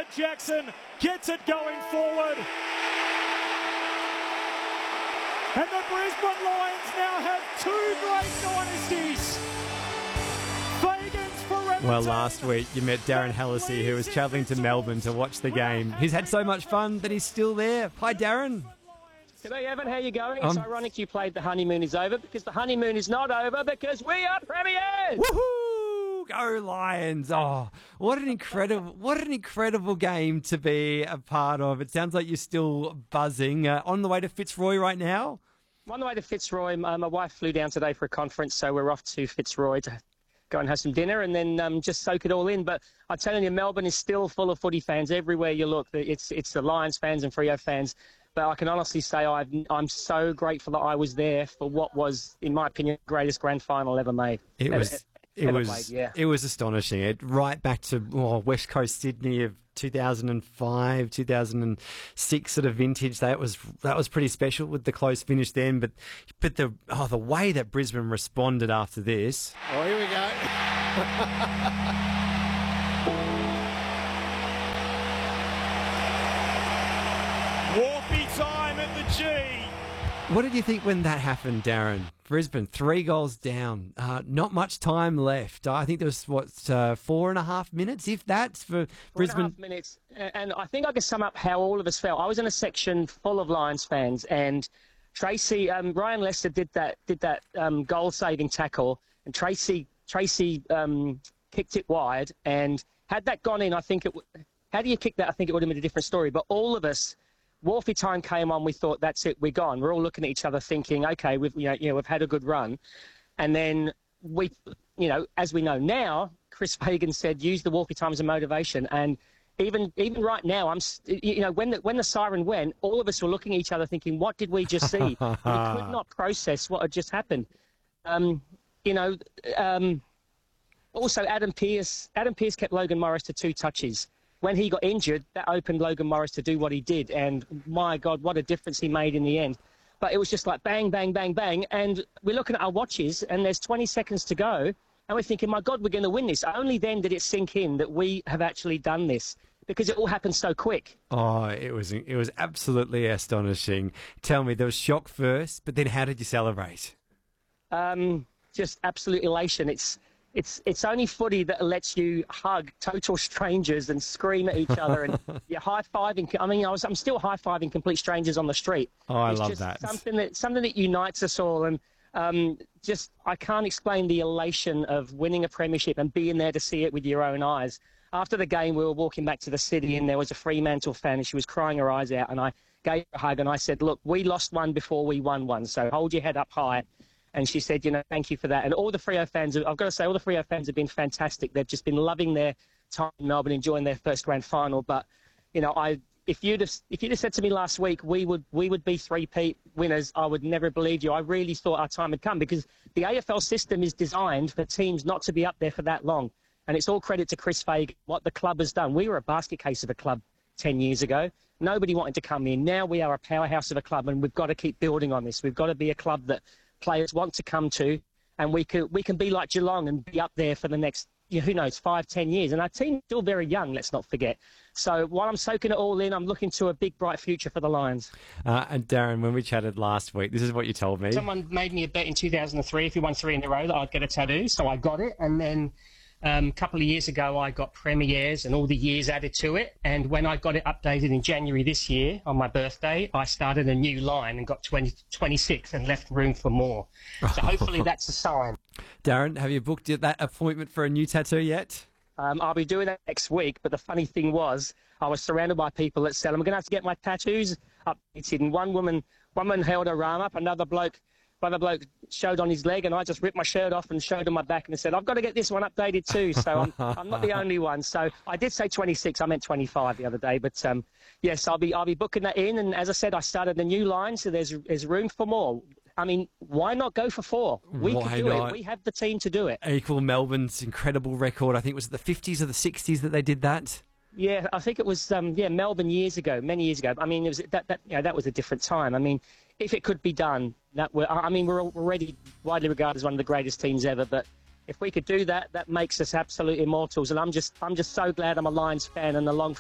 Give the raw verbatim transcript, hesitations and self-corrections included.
Jackson gets it going forward. And the Brisbane Lions now have two great dynasties. Fagan's forever. Well, last week you met Darren Hallisey, who was travelling to Melbourne to watch the game. He's had so much fun that he's still there. Hi, Darren. G'day, Evan. How you going? Um, it's ironic you played The Honeymoon is Over, because the honeymoon is not over, because we are premiers! Woohoo! Go Lions! Oh, what an incredible, what an incredible game to be a part of. It sounds like you're still buzzing. Uh, on the way to Fitzroy right now? I'm on the way to Fitzroy. Uh, my wife flew down today for a conference, so we're off to Fitzroy to go and have some dinner and then um, just soak it all in. But I'm telling you, Melbourne is still full of footy fans. Everywhere you look, it's it's the Lions fans and Freo fans. But I can honestly say I've, I'm so grateful that I was there for what was, in my opinion, the greatest grand final ever made. It ever, was, it ever was, played, yeah. it was astonishing. It right back to oh, West Coast Sydney of two thousand five, two thousand six sort of vintage. That was that was pretty special with the close finish then. But but the oh the way that Brisbane responded after this. Oh, here we go. Warpy time at the G. What did you think when that happened, Darren? Brisbane, three goals down, uh, not much time left. I think there was, what, uh, four and a half minutes, if that's for Four Brisbane. and a half minutes. And I think I can sum up how all of us felt. I was in a section full of Lions fans, and Tracy, um, Ryan Lester did that did that um, goal-saving tackle, and Tracy Tracy um, kicked it wide. And had that gone in, I think it. W- how do you kick that? I think it would have been a different story. But all of us. Wolfie time came on, we thought, that's it, we're gone. We're all looking at each other thinking, okay, we've, you know, you know, we've had a good run. And then we, you know, as we know now, Chris Fagan said, use the Wolfie time as a motivation. And even even right now, I'm, you know, when the, when the siren went, all of us were looking at each other thinking, what did we just see? We could not process what had just happened. Um, you know, um, also Adam Pearce, Adam Pearce kept Logan Morris to two touches. When he got injured, that opened Logan Morris to do what he did. And my God, what a difference he made in the end. But it was just like bang, bang, bang, bang. And we're looking at our watches and there's twenty seconds to go. And we're thinking, my God, we're going to win this. Only then did it sink in that we have actually done this, because it all happened so quick. Oh, it was it was absolutely astonishing. Tell me, there was shock first, but then how did you celebrate? Um, just absolute elation. It's... It's it's only footy that lets you hug total strangers and scream at each other and you're high-fiving. I mean, I was, I'm still high-fiving complete strangers on the street. Oh, I it's love just that. Something that something that unites us all, and um, just I can't explain the elation of winning a premiership and being there to see it with your own eyes. After the game, we were walking back to the city and there was a Fremantle fan and she was crying her eyes out, and I gave her a hug and I said, look, we lost one before we won one, so hold your head up high. And she said, you know, thank you for that. And all the Freo fans, I've got to say, all the Freo fans have been fantastic. They've just been loving their time in Melbourne, enjoying their first grand final. But, you know, I if you'd have, if you'd have said to me last week, we would we would be three-peat winners, I would never have believed you. I really thought our time had come, because the A F L system is designed for teams not to be up there for that long. And it's all credit to Chris Fagan, what the club has done. We were a basket case of a club ten years ago. Nobody wanted to come in. Now we are a powerhouse of a club, and we've got to keep building on this. We've got to be a club that players want to come to, and we can we can be like Geelong and be up there for the next, you know, who knows, five, ten years. And our team's still very young, let's not forget. So while I'm soaking it all in, I'm looking to a big, bright future for the Lions. Uh, and Darren, when we chatted last week, this is what you told me. Someone made me a bet in two thousand three, if we won three in a row, that I'd get a tattoo. So I got it, and then um, a couple of years ago, I got premieres and all the years added to it. And when I got it updated in January this year, on my birthday, I started a new line and got twenty, twenty-six and left room for more. So hopefully that's a sign. Darren, have you booked that appointment for a new tattoo yet? Um, I'll be doing that next week. But the funny thing was, I was surrounded by people that said, I'm going to have to get my tattoos updated. And one woman, one woman held her arm up, another bloke Brother bloke showed on his leg, and I just ripped my shirt off and showed him my back and said, I've got to get this one updated too. So I'm, I'm not the only one. So I did say twenty-six. I meant twenty-five the other day. But um, yes, I'll be I'll be booking that in. And as I said, I started a new line, so there's there's room for more. I mean, why not go for four? We Why can do not? it. We have the team to do it. Equal Melbourne's incredible record. I think it was the fifties or the sixties that they did that. Yeah, I think it was um, yeah Melbourne years ago, many years ago. I mean, it was that that you know, that was a different time. I mean, if it could be done, that were, I mean, we're already widely regarded as one of the greatest teams ever. But if we could do that, that makes us absolute immortals. And I'm just I'm just so glad I'm a Lions fan and along for